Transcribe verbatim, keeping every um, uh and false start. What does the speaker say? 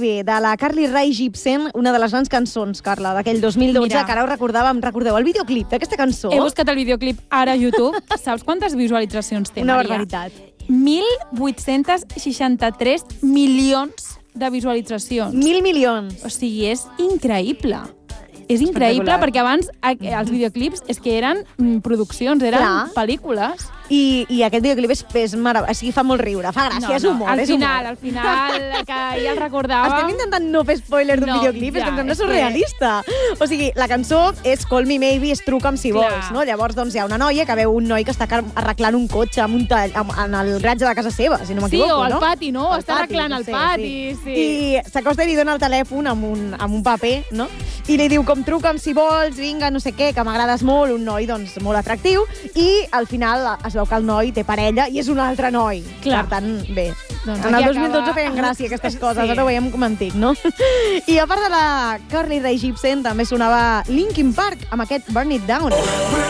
Baby, de la Carly Rae Jepsen, una de les grans cançons, Carla, d'aquell dos mil dotze, Mira. que ara ho recordàvem. Recordeu el videoclip d'aquesta cançó? He buscat el videoclip ara a YouTube. Saps quantes visualitzacions té, Una Maria? barbaritat. mil vuit-cents seixanta-tres milions de visualitzacions. Mil milions. O sigui, és increïble. És increïble, Espectacular. perquè abans eh, els videoclips és que eren mm, produccions, eren Clar. pel·lícules. I, i aquest videoclip és, és meravellós. O sigui, fa molt riure, fa gràcia, No, és no, humor. al és final, humor. al final, que ja el recordàvem. Estem intentant no fer spoiler d'un No, videoclip, ja, és que em sembla és que- surrealista. O sigui, la cançó és Call Me Maybe, és Truca'm si Clar. vols, no? Llavors, doncs, hi ha una noia que veu un noi que està car- arreglant un cotxe amb un tall, amb, en el garatge de casa seva, si no Sí, m'equivoco, o al no? pati, no? Al Està pati, arreglant el sí, pati, sí. I s'acosta i li dona el telèfon amb un, amb un paper, no? I li diu, com truca'm si vols, vinga, no sé què, que m'agrades molt, un noi, doncs, molt atractiu, i al final es veu que el noi té parella i és un altre noi. Clar. Per tant, bé, Doncs en el aquí dos mil dotze acaba- feien gràcia aquestes coses, Sí. ara ho veiem com antic, no? I a part de la Carly Rae Jepsen també sonava Linkin Park amb aquest Burn It Down.